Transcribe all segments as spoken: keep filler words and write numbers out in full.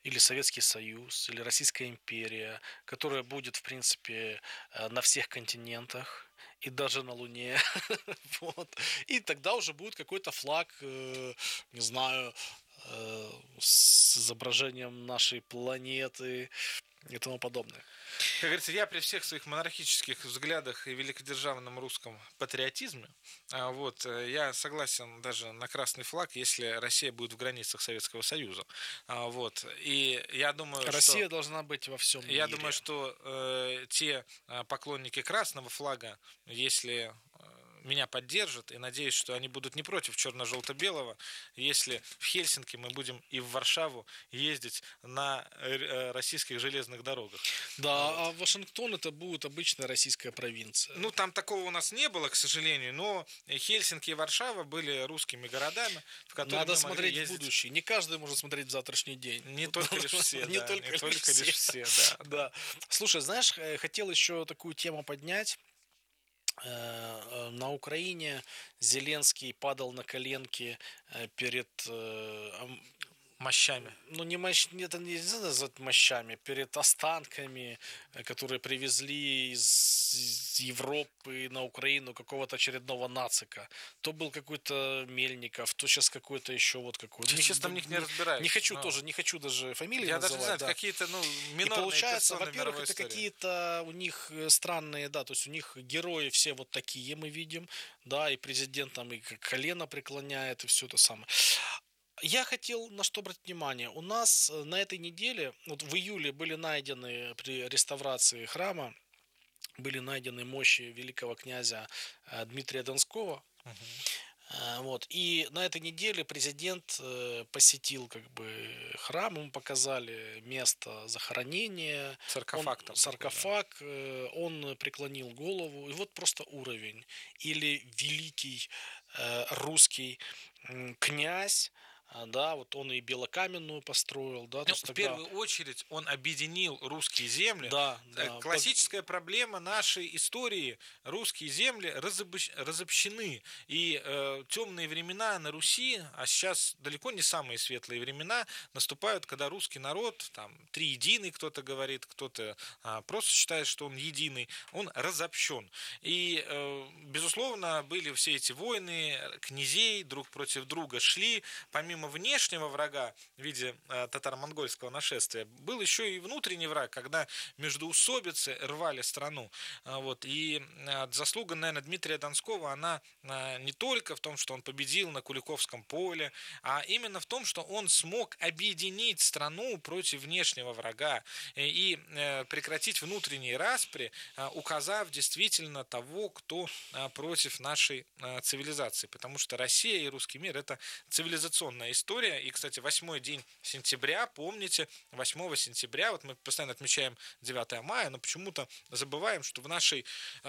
или Советский Союз, или Российская империя, которая будет, в принципе, э, на всех континентах и даже на Луне. Вот. И тогда уже будет какой-то флаг, э, не знаю, э, с изображением нашей планеты и тому подобное. Как говорится, я при всех своих монархических взглядах и великодержавном русском патриотизме, а, вот, э, я согласен даже на красный флаг, если Россия будет в границах Советского Союза. А, вот. И я думаю, Россия что должна быть во всем я думаю, мире. что э, те э, поклонники красного флага, если э, меня поддержат, и надеюсь, что они будут не против черно-желто-белого, если в Хельсинки мы будем и в Варшаву ездить на э, российских железных дорогах. Да, Вот. а Вашингтон это будет обычная российская провинция. Ну, там такого у нас не было, к сожалению, но Хельсинки и Варшава были русскими городами, в которые Надо мы могли смотреть ездить. в будущее. Не каждый может смотреть в завтрашний день. Не только лишь все, Не да, только не только лишь лишь все, да, да. Да. Слушай, знаешь, э, хотел еще такую тему поднять. Э, э, На Украине Зеленский падал на коленки э, перед э, ам- Мощами. ну, не мощ... это нельзя назвать мощами, перед останками, э, которые привезли из, из Европы на Украину какого-то очередного нацика. То был какой-то Мельников, то сейчас какой-то еще вот какой-то. Я, Не, честно, в них не не, разбираюсь. не хочу но... тоже, не хочу даже фамилии Я даже не знаю, называть, это да. какие-то, ну, И минорные получается, персоны во-первых, мировой это истории. какие-то у них э, странные, да, то есть у них герои все вот такие мы видим, да, и президент там и к- колено преклоняет, и все это самое. Я хотел на что обратить внимание. У нас э, на этой неделе, вот в июле были найдены при реставрации храма, были найдены мощи великого князя э, Дмитрия Донского. Мгм. Э, Вот. И на этой неделе президент э, посетил как бы храм, ему показали место захоронения, он, Саркофаг там такой, да. саркофаг, э, он преклонил голову, и вот просто уровень. Или великий э, русский м, князь, а, да, вот он и белокаменную построил, да, то Ну, есть в тогда, первую очередь он объединил русские земли. да, Э, да, пог- Классическая проблема нашей истории: русские земли разобщ- разобщены. И э, темные времена на Руси, а сейчас далеко не самые светлые времена, наступают, когда русский народ, там, триединый кто-то говорит, кто-то а, просто считает, что он единый, он разобщен. И, э, безусловно, были все эти войны, князей друг против друга шли. Помимо внешнего врага в виде э, татаро-монгольского нашествия, был еще и внутренний враг, когда междоусобицы рвали страну. А, Вот. И э, заслуга, наверное, Дмитрия Донского, она э, не только в том, что он победил на Куликовском поле, а именно в том, что он смог объединить страну против внешнего врага э, и э, прекратить внутренние распри, э, указав действительно того, кто э, против нашей э, цивилизации. Потому что Россия и русский мир – это цивилизационная история. И, кстати, восьмой день сентября, помните, восьмого сентября, вот мы постоянно отмечаем девятое мая, но почему-то забываем, что в нашей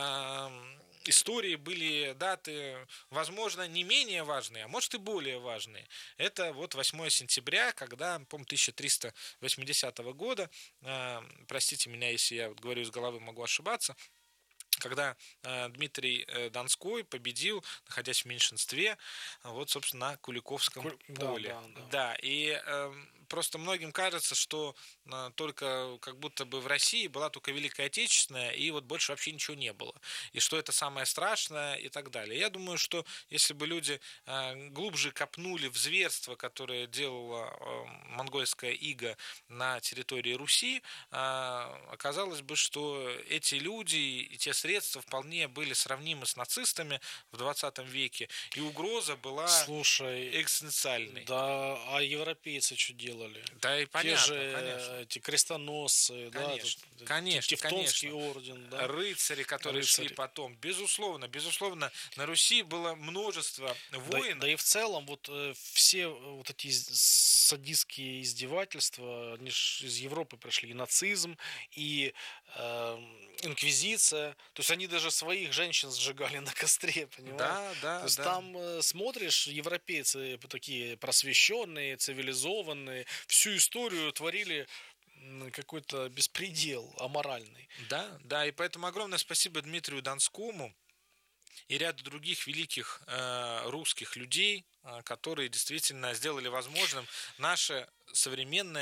э, истории были даты, возможно, не менее важные, а может и более важные. Это вот восьмое сентября, когда, по-моему, тысяча триста восьмидесятого года, э, простите меня, если я вот говорю из головы, могу ошибаться, когда э, Дмитрий э, Донской победил, находясь в меньшинстве, вот, собственно, на Куликовском Ку- да, поле. да, да. Да, и э, просто многим кажется, что э, только как будто бы в России была только Великая Отечественная, и вот больше вообще ничего не было. И что это самое страшное и так далее. Я думаю, что если бы люди э, глубже копнули в зверство, которое делала э, монгольская ига на территории Руси, э, оказалось бы, что эти люди и те средства вполне были сравнимы с нацистами в двадцатом веке, и угроза была Слушай, экзистенциальной. да, а европейцы что делали? Да и Те понятно, же конечно. э, эти крестоносцы, да, тут, Конечно, э, Те- конечно, Тевтонский конечно. орден, да, Рыцари, которые шли рыцари. потом. Безусловно, безусловно, на Руси было множество Да, войн. да и в целом вот э, все вот эти из- садистские издевательства, они ж из Европы пришли. И нацизм, и э, инквизиция. То есть они даже своих женщин сжигали на костре, понимаешь? Да, То да, есть да. там э, смотришь, европейцы такие просвещенные, цивилизованные, всю историю творили м, какой-то беспредел аморальный. Да, да, и поэтому огромное спасибо Дмитрию Донскому и ряду других великих э, русских людей, э, которые действительно сделали возможным наше современное